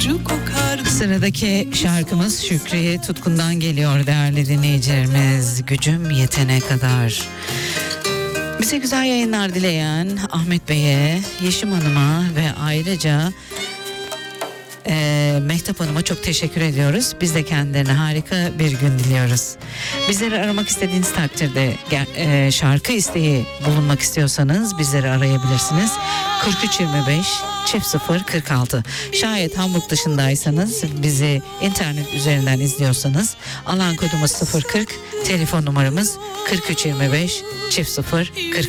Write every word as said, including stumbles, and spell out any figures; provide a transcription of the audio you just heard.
acı kokardı. Sıradaki şarkımız Şükriye Tutkun'dan geliyor değerli dinleyicilerimiz. Gücüm yetene kadar. Bize güzel yayınlar dileyen Ahmet Bey'e, Yeşim Hanım'a ve ayrıca e, Mehtap Hanım'a çok teşekkür ediyoruz. Biz de kendilerine harika bir gün diliyoruz. Bizleri aramak istediğiniz takdirde e, şarkı isteği bulunmak istiyorsanız bizleri arayabilirsiniz. kırk üç yirmi beş çift sıfır kırk altı. Şayet Hamburg dışındaysanız, bizi internet üzerinden izliyorsanız alan kodumuz sıfır kırk, telefon numaramız kırk üç yirmi beş çift sıfır kırk.